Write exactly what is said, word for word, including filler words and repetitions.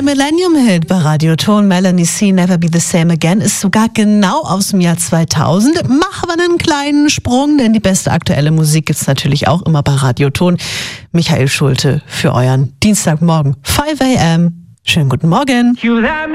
Ein Millennium-Hit bei Radio Ton. Melanie C. Never Be the Same Again ist sogar genau aus dem Jahr zweitausend. Machen wir einen kleinen Sprung, denn die beste aktuelle Musik gibt's natürlich auch immer bei Radio Ton. Michael Schulte für euren Dienstagmorgen fünf a m Schönen guten Morgen.